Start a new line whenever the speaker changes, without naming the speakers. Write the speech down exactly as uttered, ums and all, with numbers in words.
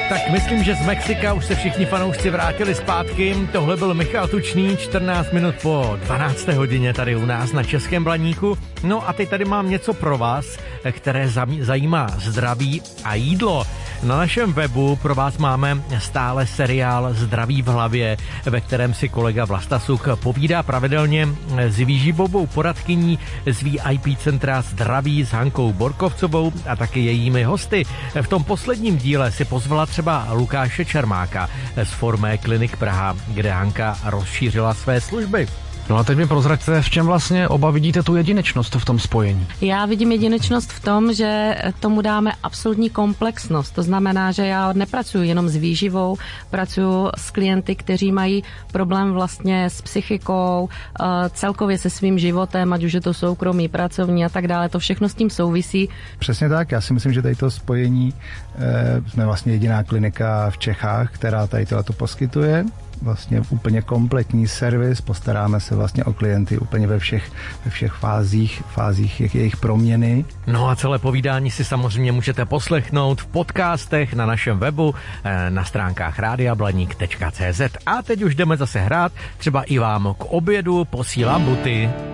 Tak myslím, že z Mexika už se všichni fanoušci vrátili zpátky. Tohle byl Michal Tučný, čtrnáct minut po dvanácté hodině tady u nás na Českém Blaníku. No a teď tady mám něco pro vás, které zajímá zdraví a jídlo. Na našem webu pro vás máme stále seriál Zdraví v hlavě, ve kterém si kolega Vlasta Suk povídá pravidelně s výživovou poradkyní z V I P centra Zdraví s Hankou Borkovcovou a taky jejími hosty. V tom posledním díle si pozvala třeba Lukáše Čermáka z Formé Klinik Praha, kde Hanka rozšířila své služby.
No a teď mi prozraďte, v čem vlastně oba vidíte tu jedinečnost v tom spojení.
Já vidím jedinečnost v tom, že tomu dáme absolutní komplexnost. To znamená, že já nepracuji jenom s výživou, pracuji s klienty, kteří mají problém vlastně s psychikou, celkově se svým životem, ať už je to soukromý, pracovní a tak dále. To všechno s tím souvisí.
Přesně tak. Já si myslím, že tady to spojení jsme vlastně jediná klinika v Čechách, která tady tohleto poskytuje. Vlastně úplně kompletní servis, postaráme se vlastně o klienty úplně ve všech, ve všech fázích, fázích jejich proměny.
No a celé povídání si samozřejmě můžete poslechnout v podcastech na našem webu, na stránkách rádia blaník tečka cé zet. A teď už jdeme zase hrát, třeba i vám k obědu posílám buty.